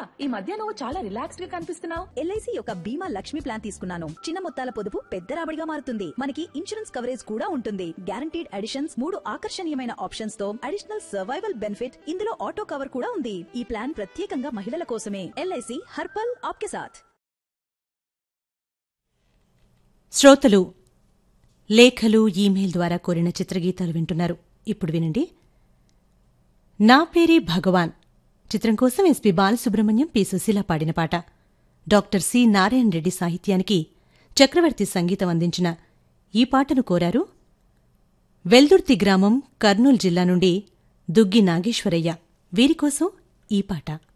ఈ మధ్య నువ్వు చాలా రిలాక్స్డ్ గా కనిపిస్తున్నావు. ఎల్ఐసి యొక్క బీమా లక్ష్మి ప్లాన్ తీసుకున్నాను. చిన్న మొత్తాల పొదుపు పెద్ద రాబడిగా మారుతుంది. మనకి ఇన్సూరెన్స్ కవరేజ్ కూడా ఉంటుంది. గ్యారంటీడ్ అడిషన్స్, 3 ఆకర్షణీయమైన ఆప్షన్స్ తో అడిషనల్ సర్వైవల్ బెనిఫిట్. ఇందులో ఆటో కవర్ కూడా ఉంది. ఈ ప్లాన్ ప్రత్యేకంగా మహిళల కోసమే. ఎల్ఐసి హర్పల్ ఆప్కే సాథ్. శ్రోతలు లేఖలు, ఈమెయిల్ ద్వారా కోరిన చిత్రగీతాలు వింటున్నారు. ఇప్పుడు వినండి. నా పేరే భగవాన్ చిత్రం కోసం ఎస్పి బాలసుబ్రహ్మణ్యం, పి సుశీల పాడిన పాట. డాక్టర్ సి నారాయణ రెడ్డి సాహిత్యానికి చక్రవర్తి సంగీతం అందించిన ఈ పాటను కోరారు వెల్దుర్తి గ్రామం, కర్నూలు జిల్లా నుండి దుగ్గి నాగేశ్వరయ్య. వీరికోసం ఈ పాట.